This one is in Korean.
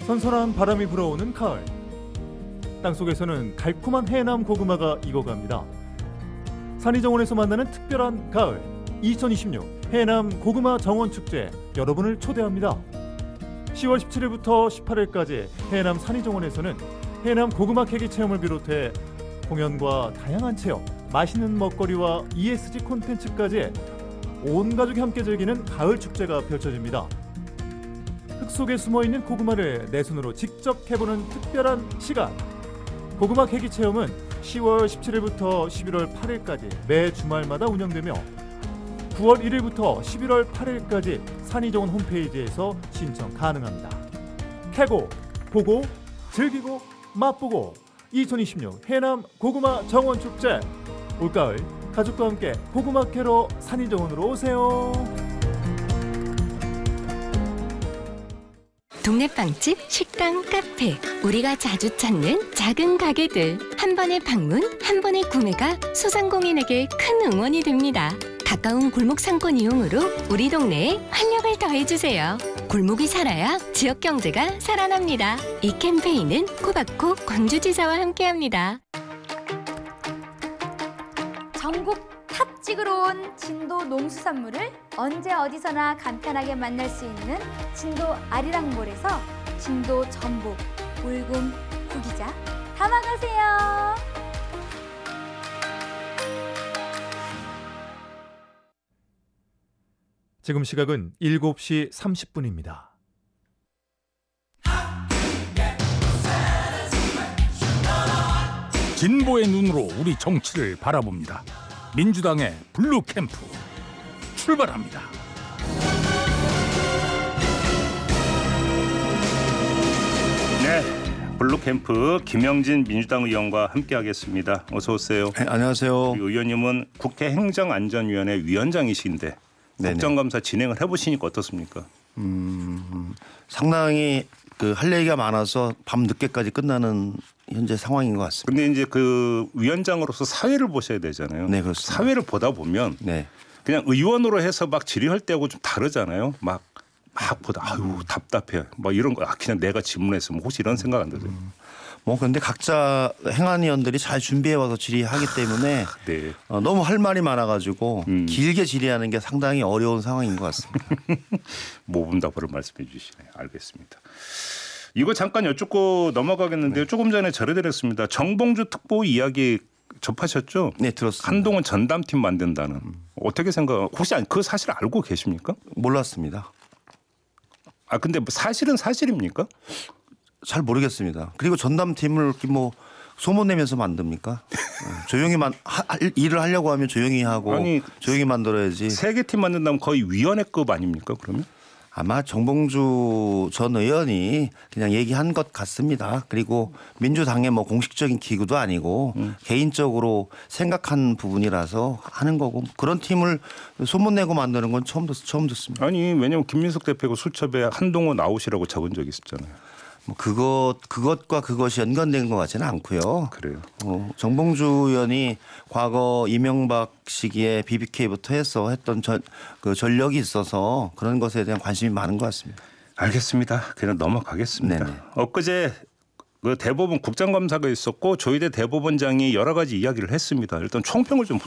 선선한 바람이 불어오는 가을. 땅속에서는 달콤한 해남 고구마가 익어갑니다. 산이정원에서 만나는 특별한 가을 2026 해남 고구마 정원축제 여러분을 초대합니다. 10월 17일부터 18일까지 해남 산이정원에서는 해남 고구마 캐기 체험을 비롯해 공연과 다양한 체험, 맛있는 먹거리와 ESG 콘텐츠까지 온 가족이 함께 즐기는 가을 축제가 펼쳐집니다. 흙 속에 숨어있는 고구마를 내 손으로 직접 캐보는 특별한 시간. 고구마 캐기 체험은 10월 17일부터 11월 8일까지 매 주말마다 운영되며 9월 1일부터 11월 8일까지 산이정원 홈페이지에서 신청 가능합니다. 캐고, 보고, 즐기고, 맛보고 2026 해남 고구마 정원축제. 올가을 가족과 함께 고구마 캐러 산이정원으로 오세요. 동네 빵집, 식당, 카페, 우리가 자주 찾는 작은 가게들. 한 번의 방문, 한 번의 구매가 소상공인에게 큰 응원이 됩니다. 가까운 골목 상권 이용으로 우리 동네에 활력을 더해주세요. 골목이 살아야 지역 경제가 살아납니다. 이 캠페인은 코바코 광주지사와 함께합니다. 전국 탑 찍으러 온 진도 농수산물을 언제 어디서나 간편하게 만날 수 있는 진도 아리랑몰에서 진도 전복, 울금, 구기자 담아가세요. 지금 시각은 7시 30분입니다. 진보의 눈으로 우리 정치를 바라봅니다. 민주당의 블루 캠프 출발합니다. 네, 블루캠프 김영진 민주당 의원과 함께하겠습니다. 어서 오세요. 네, 안녕하세요. 우리 의원님은 국회 행정안전위원회 위원장이신데 국정감사 진행을 해보시니까 어떻습니까? 상당히 할 얘기가 많아서 밤 늦게까지 끝나는 현재 상황인 것 같습니다. 근데 이제 그 위원장으로서 사회를 보셔야 되잖아요. 네, 그렇습니다. 사회를 보다 보면 네. 그냥 의원으로 해서 막 질의할 때하고 좀 다르잖아요. 막 보다 아유 답답해. 막 이런 거 그냥 내가 질문했으면 혹시 이런 생각 안 드세요? 뭐 근데 각자 행안위원들이 잘 준비해 와서 질의하기 때문에 네. 너무 할 말이 많아가지고 길게 질의하는 게 상당히 어려운 상황인 것 같습니다. 모분답으로 말씀해 주시네요. 알겠습니다. 이거 잠깐 여쭙고 넘어가겠는데요. 조금 전에 전해드렸습니다. 정봉주 특보 이야기 접하셨죠? 네, 들었습니다. 한동훈 전담팀 만든다는. 어떻게 생각? 혹시 그 사실 알고 계십니까? 몰랐습니다. 아 근데 사실은 사실입니까? 잘 모르겠습니다. 그리고 전담팀을 이렇게 뭐 소문내면서 만듭니까? 조용히 일을 하려고 하면 조용히 하고 아니, 조용히 만들어야지. 세 개 팀 만든다면 거의 위원회급 아닙니까? 그러면? 아마 정봉주 전 의원이 그냥 얘기한 것 같습니다. 그리고 민주당의 뭐 공식적인 기구도 아니고 개인적으로 생각한 부분이라서 하는 거고 그런 팀을 소문내고 만드는 건 처음 듣습니다. 아니 왜냐하면 김민석 대표가 수첩에 한동훈 아웃이라고 적은 적이 있었잖아요. 뭐 그것과 그것이 연관된 것 같지는 않고요. 그래요. 정봉주 의원이 과거 이명박 시기에 BBK부터 해서 했던 그 전력이 있어서 그런 것에 대한 관심이 많은 것 같습니다. 알겠습니다. 그냥 넘어가겠습니다. 네네. 엊그제 그 대법원 국정감사가 있었고 조희대 대법원장이 여러 가지 이야기를 했습니다. 일단 총평을 좀